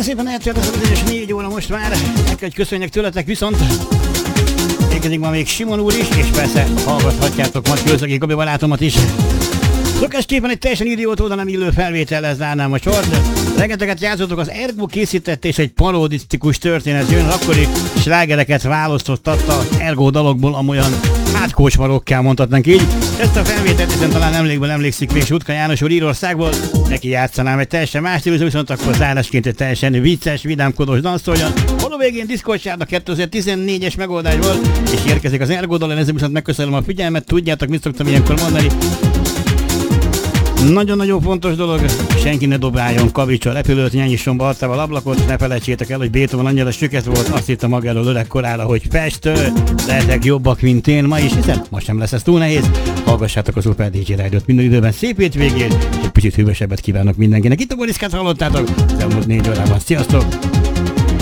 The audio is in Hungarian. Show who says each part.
Speaker 1: Nagyon szépen eltelt az bizonyos 4 óra most már. Meg kell, hogy köszönjek tőletek, viszont érkezik ma még Simon úr is, és persze hallgathatjátok majd Kőszegi Gabi barátomat is. Szokásképpen egy teljesen idiót oda nem illő felvétellel zárnám a sort. Rengeteget játszottok, az Ergo készített és egy parodisztikus történet jön, akkori slágereket választottatta az Ergo dalokból, amolyan hátkócsmarokká mondhatnánk így. Ezt a felvételt hiszen talán emlékszik még Sutka János úr Írországból, neki játszanám egy teljesen más stílusú, viszont akkor zárásként egy teljesen vicces, vidámkodós danszoljon. Hol a végén Discord-sárnak 2014-es megoldás volt, és érkezik az Ergo dal, ezzel viszont megköszönöm a figyelmet, tudjátok, mit szoktam ilyenkor mondani. Nagyon-nagyon fontos dolog, senki ne dobáljon kavics a repülőt, nyisson be arcával ablakot, ne felejtsétek el, hogy Beethoven annyira süket volt, azt hitte magáról öregkorára, hogy festő, lehetek jobbak, mint én ma is, hiszen most sem lesz ez túl nehéz. Hallgassátok a Super DJ Rádiót minden időben, szép hétvégét, és egy picit hűvösebbet kívánok mindenkinek. Itt a Boriszkát hallottátok, az elmúlt 4 órában. Sziasztok!